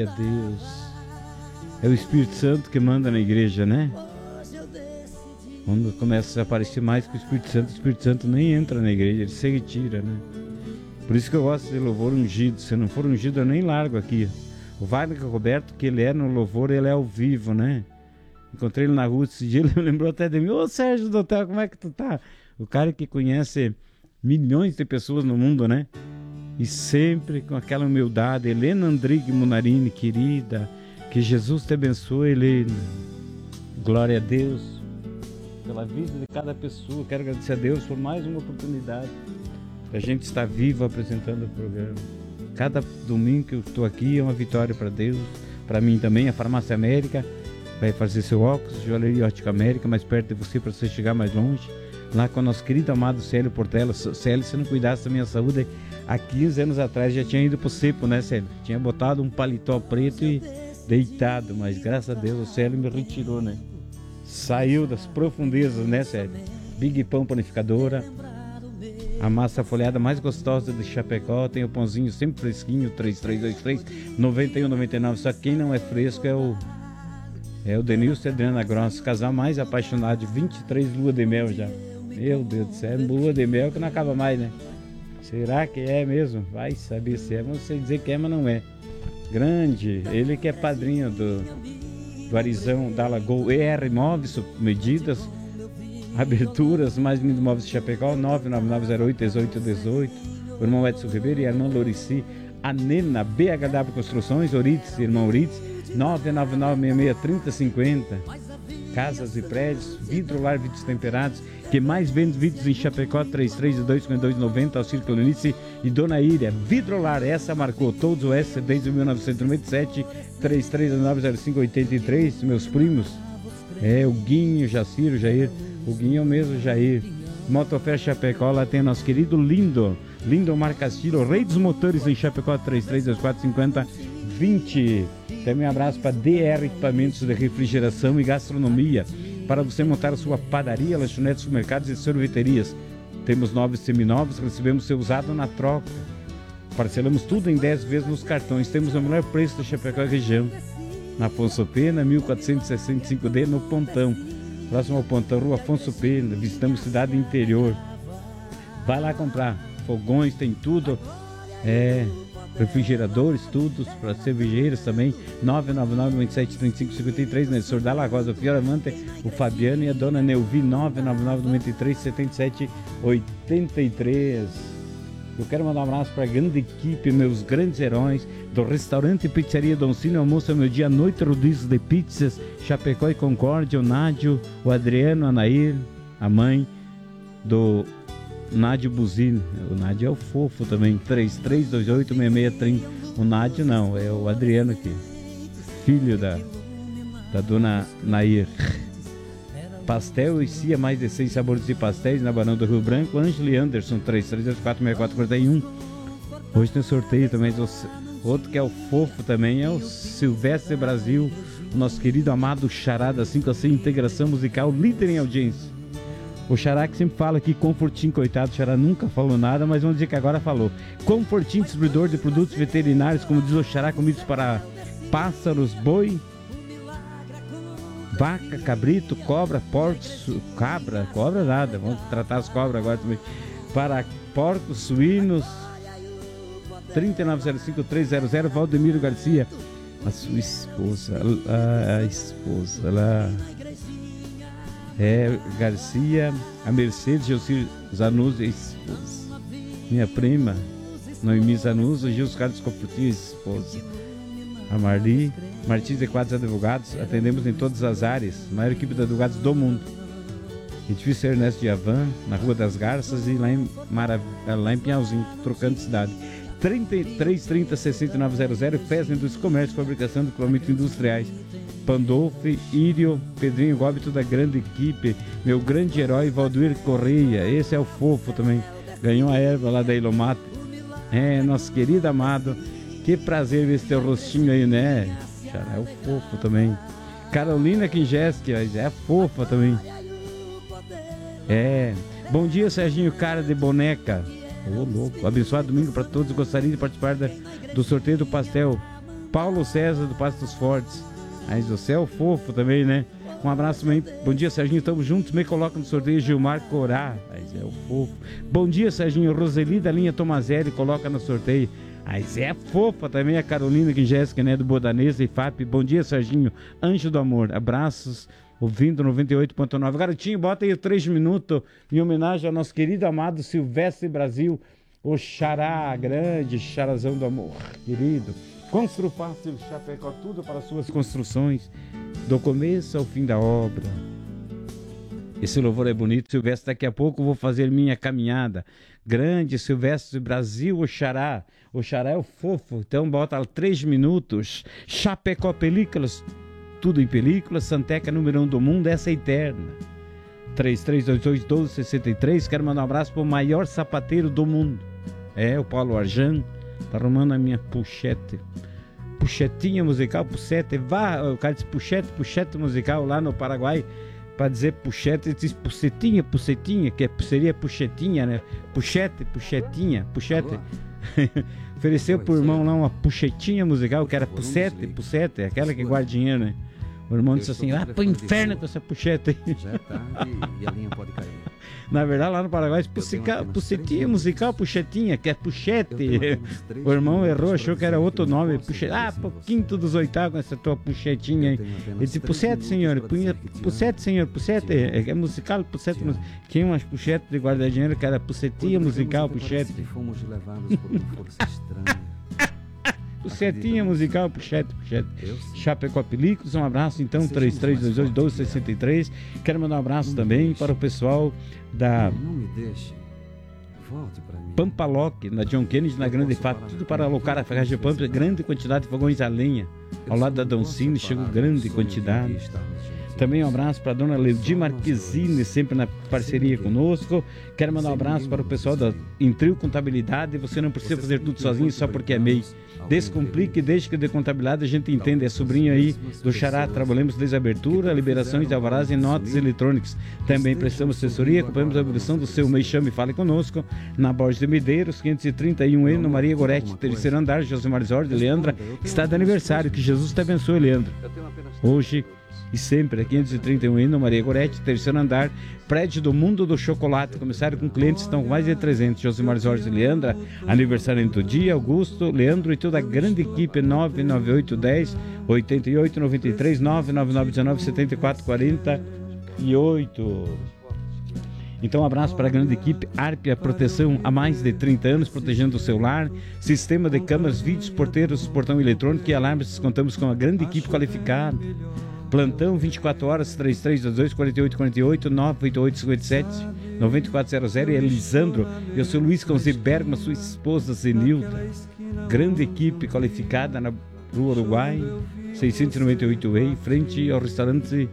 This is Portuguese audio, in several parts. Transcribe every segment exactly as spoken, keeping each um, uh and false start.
Deus. É o Espírito Santo que manda na igreja, né? Quando começa a aparecer mais que o Espírito Santo, o Espírito Santo nem entra na igreja, ele se retira, né? Por isso que eu gosto de louvor ungido. Se não for ungido, eu nem largo aqui. O Wagner Roberto, que ele é no louvor, ele é ao vivo, né? Encontrei ele na rua esse dia, ele me lembrou até de mim. Ô Sérgio do Hotel, como é que tu tá? O cara que conhece milhões de pessoas no mundo, né? E sempre com aquela humildade. Helena Andrigue Munarini, querida, que Jesus te abençoe, Helena. Glória a Deus pela vida de cada pessoa. Quero agradecer a Deus por mais uma oportunidade a gente estar vivo apresentando o programa. Cada domingo que eu estou aqui é uma vitória para Deus, para mim também. A Farmácia América vai fazer seu óculos, Joalheria Ótica América, mais perto de você, para você chegar mais longe. Lá com o nosso querido amado Célio Portela. Célio, se não cuidasse da minha saúde, há quinze anos atrás já tinha ido pro cepo, né, Célio? Tinha botado um paletó preto e deitado, mas graças a Deus o Célio me retirou, né? Saiu das profundezas, né, Célio? Big Pão Panificadora, a massa folhada mais gostosa de Chapecó, tem o pãozinho sempre fresquinho, três três dois três, nove um nove nove. Só que quem não é fresco é o é o Denilson e Adriana Gross, casal mais apaixonado, de vinte e três lua de mel já. Meu Deus do céu, lua de mel que não acaba mais, né? Será que é mesmo? Vai saber se é, vamos dizer que é, mas não é. Grande, ele que é padrinho do, do Arizão da Lagoa, E R Móveis, medidas, aberturas, mais lindo móveis de Chapecó, nove nove nove zero oito um oito um oito. O irmão Edson Ribeiro e a irmã Lorici, a Nena, B H W Construções, Orites, irmão Orites, nove nove nove seis seis três zero cinco zero. Casas e prédios, Vidrolar, vidros temperados, que mais vende vidros em Chapecó, três três dois cinco dois nove zero, ao Círculo Unice e Dona Íria. Vidrolar, essa marcou todos o S desde mil novecentos e noventa e sete, três três nove zero cinco oito três, meus primos. É, o Guinho, Jaciro, Jair, o Guinho é o mesmo Jair. Motofer Chapecó, lá tem nosso querido Lindo, Lindo Mar Castilho, Rei dos Motores em Chapecó, três três dois quatro cinco zero vinte. Também um abraço para D R Equipamentos de Refrigeração e Gastronomia, para você montar a sua padaria, lanchonetes, supermercados e sorveterias. Temos novos e seminovos, recebemos seu usado na troca. Parcelamos tudo em dez vezes nos cartões. Temos o melhor preço da Chapecó e região. Na Afonso Pena, mil quatrocentos e sessenta e cinco D, no Pontão. Próximo ao Pontão, Rua Afonso Pena. Visitamos cidade interior. Vai lá comprar. Fogões, tem tudo. É... refrigeradores, tudo, para cervejeiras também, nove nove nove vinte e sete trinta e cinco cinquenta e três, né? Senhor da Lagoa, o Fioramante, o Fabiano e a Dona Neuvi, nove nove nove noventa e três setenta e sete oitenta e três. Eu quero mandar um abraço para a grande equipe, meus grandes heróis do restaurante e pizzaria Dom Cine, almoço ao meu dia, noite, rodízios de pizzas, Chapecó e Concórdia, o Nádio, o Adriano, a Nair, a mãe do Nádio Buzino. O Nádio é o fofo também, três três dois oito seis seis três zero. O Nádio não, é o Adriano aqui, filho da, da dona Nair. Pastel e Cia, mais de seis sabores de pastéis na Barão do Rio Branco. Ângelo e Anderson, três três dois quatro seis quatro quatro um. Hoje tem sorteio também. Outro que é o fofo também é o Silvestre Brasil, o nosso querido amado Xará da cinco a C Integração Musical, líder em audiência. O Xará que sempre fala aqui, Confortinho, coitado, o Xará nunca falou nada, mas vamos dizer que agora falou. Confortinho, distribuidor de produtos veterinários, como diz o Xará, comidos para pássaros, boi, vaca, cabrito, cobra, porcos, cabra, cobra nada, vamos tratar as cobras agora também. Para porcos, suínos, trinta e nove zero cinco três zero zero, Valdemiro Garcia, a sua esposa, a, a esposa, ela... É, Garcia, a Mercedes, Gilcir Zanuzzi, esposa. Minha prima, Noemi Zanuzzi, Gilson Carlos Confortinho, esposa. A Marli, Martins e Quadros Advogados, atendemos em todas as áreas, maior equipe de advogados do mundo. Edifício Ernesto de Avan, na Rua das Garças e lá em, Marav... lá em Pinhalzinho, trocando de cidade. trinta e três trinta sessenta e nove zero zero, F E S Indústria Comércio, fabricação de equipamentos industriais. Pandolfi, Írio, Pedrinho Gobi, toda a grande equipe, meu grande herói Valdir Correia, esse é o fofo também, ganhou a erva lá da Ilomate, é, nosso querido amado, que prazer ver esse teu rostinho aí, né? É o fofo também. Carolina Kingeski, é fofa também. É, bom dia Serginho, cara de boneca, ô louco, abençoado domingo para todos, gostaria de participar da, do sorteio do pastel Paulo César do Pastos Fortes. Aí você é o fofo também, né? Um abraço também. Bom dia, Serginho. Estamos juntos. Me coloca no sorteio Gilmar Corá. Aí é o fofo. Bom dia, Serginho. Roseli da linha Tomazelli coloca no sorteio. Aí é fofa também a Carolina que Jéssica, né? Do Bodanesa e F A P. Bom dia, Serginho. Anjo do Amor. Abraços. Ouvindo noventa e oito ponto nove. Garotinho, bota aí três minutos em homenagem ao nosso querido amado Silvestre Brasil. O xará grande, xarazão do amor, querido. Constru Fácil Chapecó, tudo para suas construções, do começo ao fim da obra. Esse louvor é bonito, Silvestre. Daqui a pouco vou fazer minha caminhada. Grande Silvestre Brasil, o xará. O xará é o fofo, então bota três minutos. Chapecó Películas, tudo em películas. Santeca número um do mundo, essa é eterna. três três dois dois, um dois seis três. Quero mandar um abraço para o maior sapateiro do mundo. É, o Paulo Arjan. Tá arrumando a minha puxete. Puxetinha musical, puxete. Vá, o cara diz puxete, puxete musical lá no Paraguai. Para dizer puxete, ele diz pucetinha, pucetinha, que seria puxetinha, né? Puxete, puxetinha, puxete. Ofereceu pro irmão lá uma puxetinha musical, que era pucete, pucete, aquela que guarda dinheiro, né? O irmão disse assim, ah, pro inferno com essa puxeta aí. Já é tarde e a linha pode cair. Na verdade, lá no Paraguai, pucetinha musical, puxetinha, que é puxete. O irmão errou, achou que era outro nome. Puxete. Ah, pô, quinto dos oitavos com essa tua puxetinha aí. Ele disse, pucete, senhor, pucete, senhor, pucete. É musical, pucete musical. Tinha umas puxetes de guardar dinheiro que era pucetinha musical, puxete. Fomos levados por uma força estranha. Pucetinha musical, puxete, puxete. Chapecó Películas, um abraço então, três três dois dois, um dois seis três. Quero mandar um abraço também para o pessoal da Pampaloc, na John Kennedy, na Grande F A P, tudo para alocar a ferragem de Pampa, grande quantidade de fogões a lenha. Ao lado da Doncini chegou grande quantidade. Também um abraço para a dona Leudi Marquezine, sempre na parceria conosco. Quero mandar um abraço para o pessoal da Intrio Contabilidade. Você não precisa fazer tudo sozinho só porque é M E I. Descomplique e deixe que de contabilidade a gente entenda. É sobrinho aí do xará. Trabalhamos desde a abertura, liberações de alvarás e notas eletrônicas. Também prestamos assessoria, acompanhamos a evolução do seu M E I. Chame e fale conosco. Na Borges de Medeiros, quinhentos e trinta e um E, no Maria Gorete, terceiro andar. Josimar Zordi, Leandra, está de aniversário. Que Jesus te abençoe, Leandro. Hoje e sempre, quinhentos e trinta e um E, no Maria Gorete, terceiro andar, prédio do Mundo do Chocolate. Começaram com clientes, estão com mais de trezentos. Josimar Jorge e Leandra, aniversário do dia, Augusto, Leandro e toda a grande equipe. Nove nove oito um zero, oito oito nove três, nove nove nove um nove, sete quatro quatro oito. Então, um abraço para a grande equipe Arpia Proteção, há mais de trinta anos, protegendo o seu lar. Sistema de câmeras, vídeos, porteiros, portão eletrônico e alarmes. Contamos com uma grande equipe qualificada. Plantão vinte e quatro horas, três três dois dois, quatro oito quatro oito, nove oito oito cinco sete, nove quatro zero zero. E Elisandro, eu sou Luiz Conze Bergman, sua esposa Zenilda. Grande equipe qualificada na Rua Uruguai, seiscentos e noventa e oito E, frente ao restaurante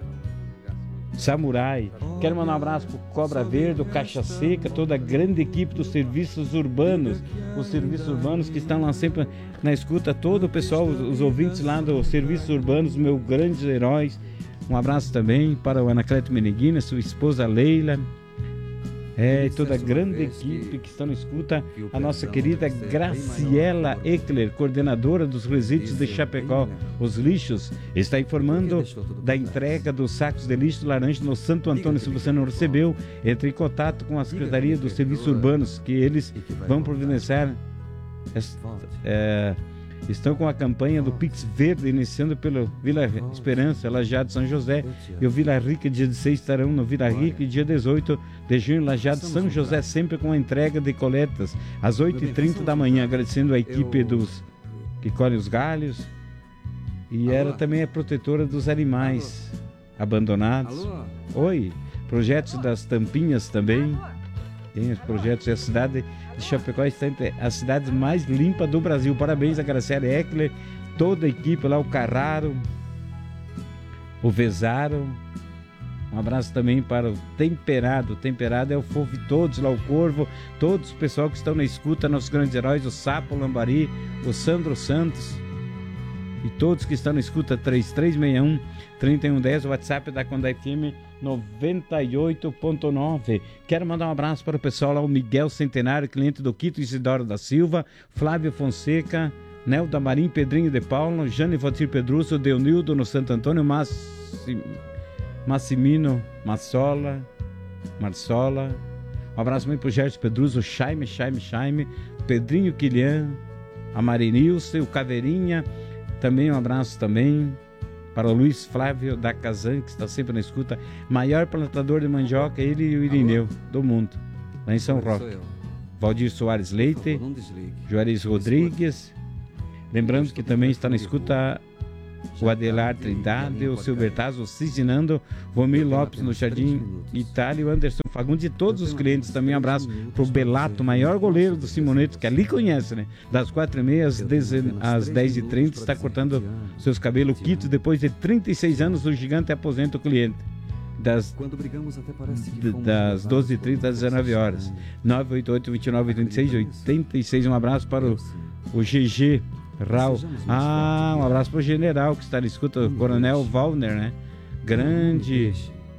Samurai. Quero mandar um abraço para o Cobra Verde, o Caixa Seca, toda a grande equipe dos serviços urbanos, os serviços urbanos que estão lá sempre na escuta, todo o pessoal, os ouvintes lá dos serviços urbanos, meus grandes heróis. Um abraço também para o Anacleto Meneghina, sua esposa Leila. É, toda a grande equipe que está na escuta, a nossa querida Graciela Eckler, coordenadora dos resíduos de Chapecó, os lixos, está informando da entrega dos sacos de lixo laranja no Santo Antônio. Se você não recebeu, entre em contato com a Secretaria dos Serviços Urbanos, que eles vão providenciar. É, estão com a campanha do Pix Verde, iniciando pelo Vila Esperança, Lajeado São José, e o Vila Rica, dia dezesseis, estarão no Vila Rica, e dia dezoito de junho, Lajeado São José, sempre com a entrega de coletas, às oito e trinta da manhã, agradecendo a equipe dos que colhem os galhos, e ela também é protetora dos animais abandonados. Oi, projetos das tampinhas também, tem os projetos, e a cidade de Chapecó está entre as cidades mais limpas do Brasil. Parabéns a Graciela Eckler, toda a equipe lá, o Carraro, o Vezaro. Um abraço também para o Temperado. O Temperado é o fofo de todos lá, o Corvo, todos o pessoal que estão na escuta, nossos grandes heróis, o Sapo, o Lambari, o Sandro Santos e todos que estão na escuta. Três três seis um, três um um zero, o WhatsApp da Conda F M noventa e oito ponto nove. Quero mandar um abraço para o pessoal lá, o Miguel Centenário, cliente do Quito Isidoro da Silva, Flávio Fonseca, Nelda Marim, Pedrinho de Paulo, Jane Valtir Pedruso, Deunildo no Santo Antônio, Massi, Massimino Massola, Marsola. Um abraço também pro Gerson Pedruso, Chaime, Chaime, Chaime, Pedrinho Quilian, a Marinilce, o Caveirinha, também um abraço também para o Luiz Flávio da Casan, que está sempre na escuta, maior plantador de mandioca, ele e o Irineu, Alô? Do mundo, lá em São Roque. Valdir Soares Leite, Juarez Rodrigues, lembrando que também está na escuta o Adelar Trindade, o Silbertaz, o Cizinando, Vomir Lopes no Jardim Itália, o Anderson Fagundes e todos os clientes. Também um abraço para o Belato, maior goleiro do Simoneto, que ali conhece, né? Das quatro e meia às dez e trinta, está cortando seus cabelos quitos. Depois de trinta e seis anos, o gigante aposenta o cliente. Das, das doze e trinta às dezenove horas. nove oito oito, vinte e nove, trinta e seis, oitenta e seis. Um abraço para o, o G G Raul. Ah, um abraço para o general que está na escuta, o Coronel Valner, né? Grande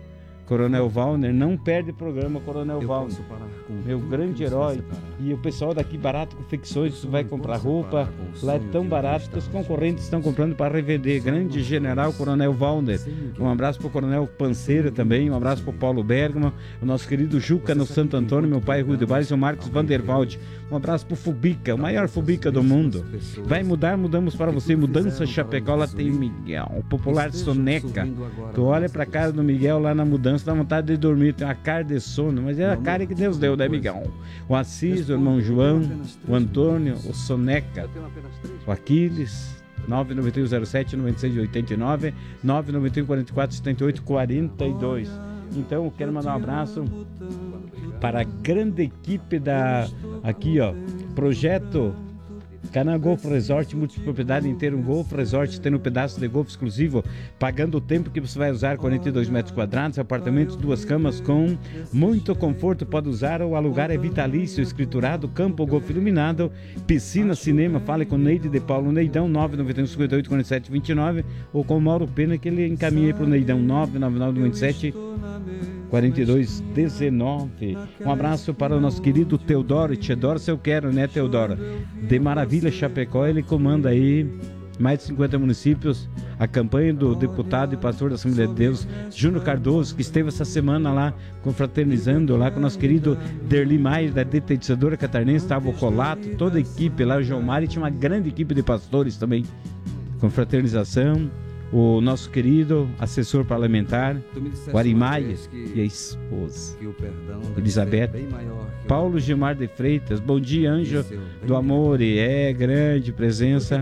Coronel Valner, não perde programa, Coronel Valner, meu grande herói. E o pessoal daqui, Barato Confecções, vai comprar roupa, lá é tão barato que os concorrentes estão comprando para revender. Grande general Coronel Valner. Um abraço para o Coronel Panceira também, um abraço para o Paulo Bergman, o nosso querido Juca no Santo Antônio, meu pai Rui de Bares, o Marcos Vanderwald. Um abraço para o Fubica, o maior Fubica do mundo. Vai mudar, mudamos para você. Mudança Chapecó, lá tem Miguel, o popular Soneca. Tu olha para a cara do Miguel lá na mudança, dá vontade de dormir, tem uma cara de sono, mas é a cara que Deus deu, né, Miguel? O Assis, o irmão João, o Antônio, o Soneca, o Aquiles, nove nove um zero sete, nove seis oito nove, nove nove um quatro quatro, sete oito quatro dois. Então, eu quero mandar um abraço para a grande equipe da, aqui ó, Projeto Cana Golf Resort, multipropriedade inteira, um Golf Resort, tendo um pedaço de golfe exclusivo, pagando o tempo que você vai usar, quarenta e dois metros quadrados, apartamentos, duas camas com muito conforto, pode usar ou alugar, é vitalício, escriturado, campo, golfe iluminado, piscina, cinema. Fale com Neide de Paulo Neidão, nove nove um, cinco oito, quatro sete dois nove, ou com o Mauro Pena, que ele encaminha para o Neidão, nove nove nove, vinte e sete, quarenta e dois, dezenove. Um abraço para o nosso querido Teodoro, Teodoro, se eu quero, né, Teodoro? De Maravilha Chapecó, ele comanda aí mais de cinquenta municípios, a campanha do deputado e pastor da Assembleia de Deus, Júnior Cardoso, que esteve essa semana lá confraternizando lá com o nosso querido Derli Maier, da Detetizadora Catarinense, estava o Colato, toda a equipe lá, o João Mário, tinha uma grande equipe de pastores também, confraternização. O nosso querido assessor parlamentar, o Arimaia, e a esposa, Elizabeth, Paulo Gilmar de Freitas. Bom dia, anjo do amor. E é grande presença.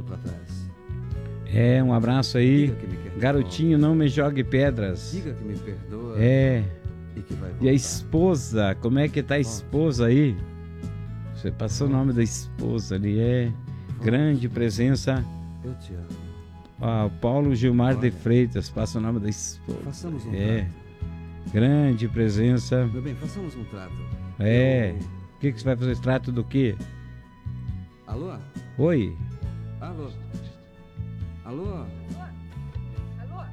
É, um abraço aí. Garotinho, não me jogue pedras. É. E a esposa, como é que tá a esposa aí? Você passou o nome da esposa ali. É grande presença. Eu te amo. Ah, Paulo Gilmar Olha, de Freitas, passa o nome da esposa. Façamos um é. trato. Grande presença. Meu bem, façamos um trato. É. Eu... O que, que você vai fazer? Trato do quê? Alô? Oi? Alô? Alô? Alô? Alô?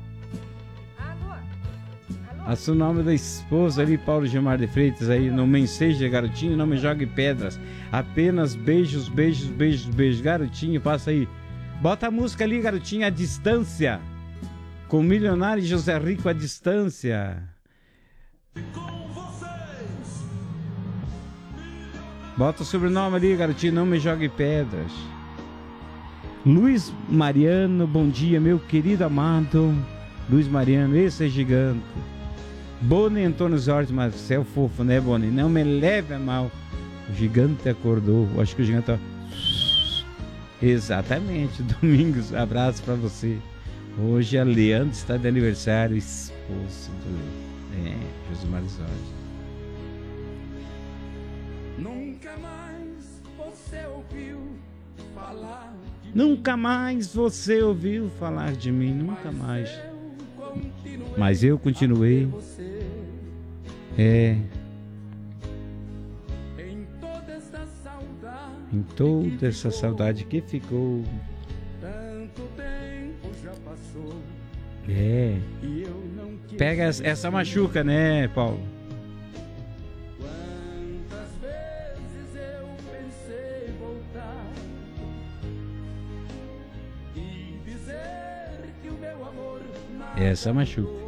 Alô? Passa o nome da esposa ali, Paulo Gilmar de Freitas, aí no Menseja, garotinho, não me jogue pedras. Apenas beijos, beijos, beijos, beijos. Garotinho, passa aí. Bota a música ali, garotinha, a distância. Com o milionário José Rico, a distância. Bota o sobrenome ali, garotinho, não me jogue pedras. Luiz Mariano, bom dia, meu querido amado. Luiz Mariano, esse é gigante. Boni Antônio Zortes, mas você é o fofo, né, Boni? Não me leve a mal. O gigante acordou. Eu acho que o gigante tá... Exatamente, Domingos, abraço pra você. Hoje a Leandro está de aniversário, esposo do é, Josimar Zortes. Nunca mais você ouviu falar de Nunca mim. mais você ouviu falar de mim, nunca mais. Mas eu continuei. É. Em toda essa saudade que ficou. Tanto tempo já passou. É. Pega essa machuca, né, Paulo? Quantas vezes eu pensei voltar, Essa machuca.